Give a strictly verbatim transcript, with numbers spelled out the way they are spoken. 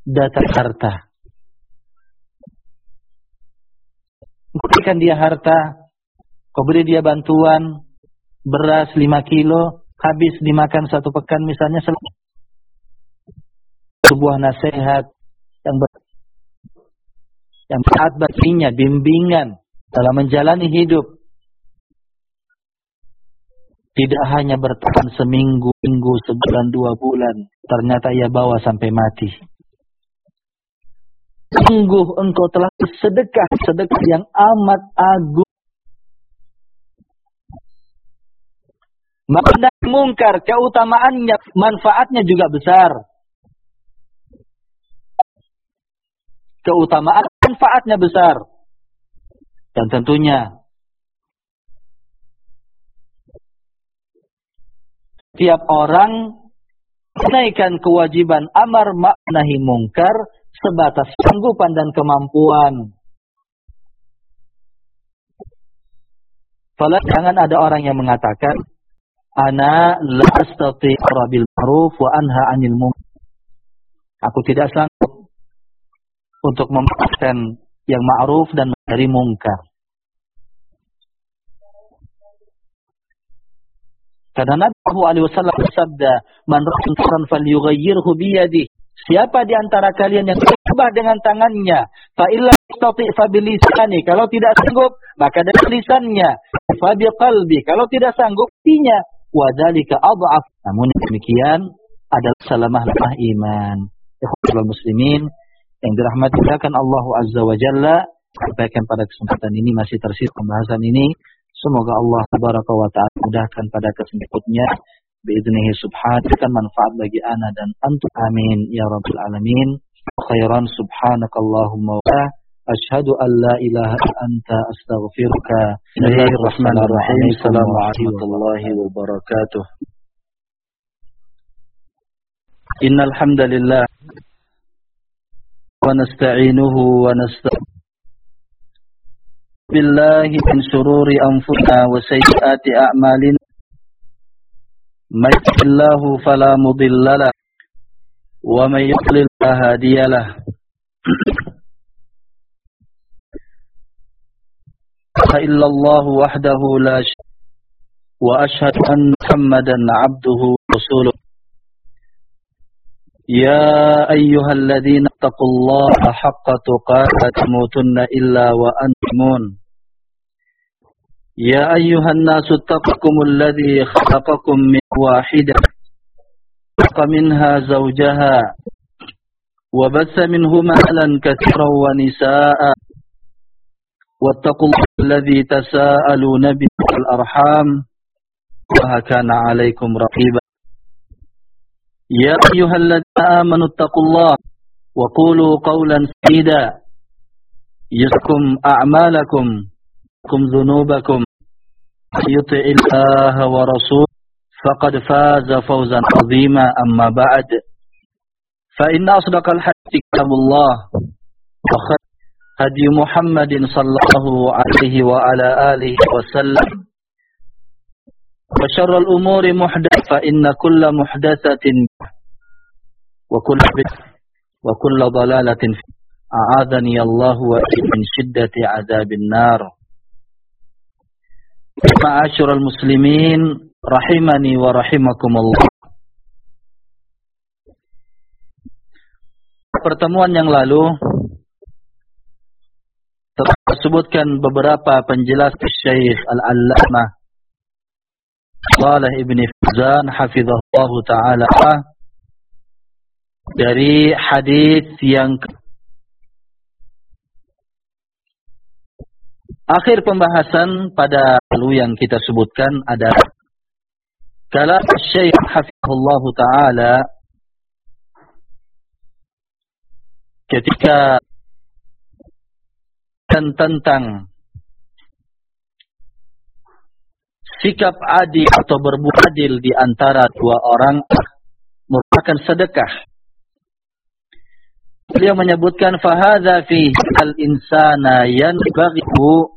data harta. Berikan dia harta, kau beri dia bantuan, beras lima kilo, habis dimakan satu pekan misalnya, sebuah nasihat yang ber, yang berat baginya, bimbingan dalam menjalani hidup. Tidak hanya bertahan seminggu, minggu, sebulan, dua bulan, ternyata ia bawa sampai mati. Sungguh engkau telah bersedekah, sedekah yang amat agung. Maka mungkar, keutamaannya, manfaatnya juga besar. Keutamaan, manfaatnya besar. Dan tentunya setiap orang menaikkan kewajiban amar ma'ruf nahi mungkar sebatas sanggupan dan kemampuan. Fala, jangan ada orang yang mengatakan, ana la astati'u bil ma'ruf wa anha 'anil munkar. Aku tidak sanggup untuk memakskan yang ma'ruf dan mencari mungkar. Karena Nabi sallallahu alaihi wasallam bersabda, "Man ra'a munkaran falyughayyirhu bi yadihi." Siapa di antara kalian yang berubah dengan tangannya, fa illa yastati' fa bilisani, kalau tidak sanggup maka dengan lisannya, fa biqalbi, kalau tidak sanggup hatinya, wa dzalika adhaf. Namun demikian adalah salamah-lemah iman. Ikhwatul muslimin yang dirahmati Allah Azza wa Jalla, sampaikan pada kesempatan ini masih tersisa pembahasan ini. Semoga Allah Tabaraka wa Ta'ala mudahkan pada kesempatnya. Biiznihi subhanahu kan manfaat bagi ana dan antum. Amin ya rabbal alamin. Khairan subhanakallahumma wa asyhadu an la ilaha illa anta astaghfiruka. Bismillahirrahmanirrahim. Assalamualaikum warahmatullahi wabarakatuh. Innal hamdalillah wa nasta'inuhu wa nastaghfiruh billahi min shururi anfusina wa sayyiati a'malina. May yahdihillahu fala mudilla lahu wa may yudlil fala hadiya lahu. La ilaha illallah wahdahu la syarika lahu wa asyhadu anna Muhammadan 'abduhu wa rasuluh. Ya ayyuhalladzina taqullaha haqqa tuqatih tamutunna illa wa antum. Ya ayyuhan nasu taqakumul ladzi khalaqakum min wahidah khalaqa minha zawjaha wa batha minhuma ahlan katsiran wa nisaa'a wattaqullaha alladzi tasaaluna bihi wal arham wa kana 'alaikum raqiba. Ya ayyuhalladzina amanu taqullaha wa qulu qawlan sadida yuskum a'malakum kum dhunubakum yuti'illaha wa rasul faqad faza fawzan 'azima. Amma ba'd, fa inna asdaqal hadithi kitabullah wa khairal hadi Muhammadin sallallahu alaihi wa ala alihi wa sallam wa syarrul umuri muhdatsah, fa inna kulla muhdatsatin wa kulla bid'ah wa kulla dhalalatin fi a'adhani Allah wa min shiddati 'adzabin nar. Ma'asyiral muslimin rahimani wa rahimakumullah. Pertemuan yang lalu telah disebutkan beberapa penjelasan Syekh Al-Allamah Shalih ibn Fauzan hafizahullah ta'ala dari hadis yang akhir pembahasan pada lalu yang kita sebutkan adalah kalam Syekh hafizahullah ta'ala ketika tentang sikap adil atau berbuat adil di antara dua orang merupakan sedekah. Beliau menyebutkan fahadza fi al-insana yanbaghi